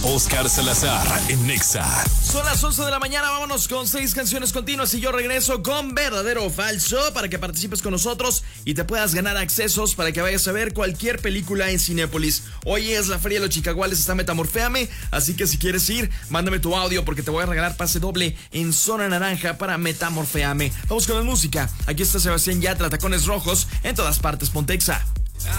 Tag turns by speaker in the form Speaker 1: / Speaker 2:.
Speaker 1: Oscar Salazar en Nexa.
Speaker 2: Son las 11 de la mañana, vámonos con 6 canciones continuas y yo regreso con verdadero o falso para que participes con nosotros y te puedas ganar accesos para que vayas a ver cualquier película en Cinépolis. Hoy es la Feria de los Chicaguales, está Metamorféame, así que si quieres ir, mándame tu audio porque te voy a regalar pase doble en Zona Naranja para Metamorféame. Vamos con la música. Aquí está Sebastián Yatra, Tacones Rojos, en todas partes, Pontexa.